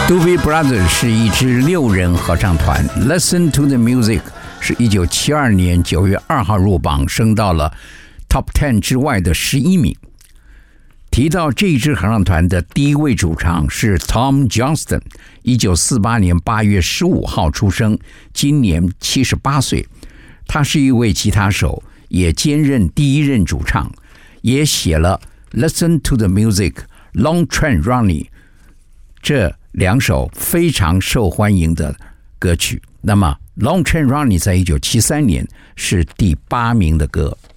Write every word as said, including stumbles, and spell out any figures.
Doobie Brothers 是一支六人合唱团 ，Listen to the Music 是一九七二年九月二号入榜，升到了 Top Ten 之外的十一名。提到这一支合唱团的第一位主唱是 Tom Johnston， 一九四八年八月十五号出生，今年七十八岁。他是一位吉他手，也兼任第一任主唱，也写了 Listen to the Music、Long Train Running 这两首非常受欢迎的歌曲。那么 Long Train Running 在一九七三年是第八名的歌。